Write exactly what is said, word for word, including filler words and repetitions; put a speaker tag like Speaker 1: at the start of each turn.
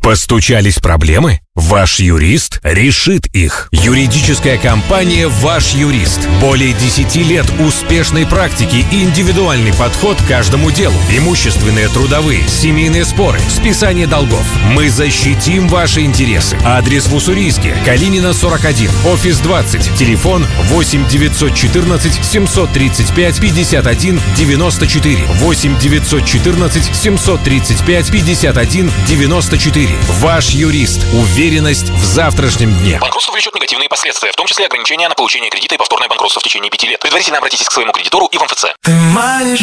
Speaker 1: Постучались проблемы? Ваш юрист решит их. Юридическая компания «Ваш юрист». Более десяти лет успешной практики и индивидуальный подход к каждому делу. Имущественные, трудовые, семейные споры, списание долгов. Мы защитим ваши интересы. Адрес в Уссурийске. Калинина, сорок один. Офис двадцать. Телефон восемь девятьсот четырнадцать семьсот тридцать пять пятьдесят один девяносто четыре. восемь девятьсот четырнадцать семьсот тридцать пять пятьдесят один девяносто четыре. Ваш юрист. Уверенность в завтрашнем дне.
Speaker 2: Банкротство влечет негативные последствия, в том числе ограничения на получение кредита и повторное банкротство в течение пяти лет. Предварительно обратитесь к своему кредитору и в эм эф цэ.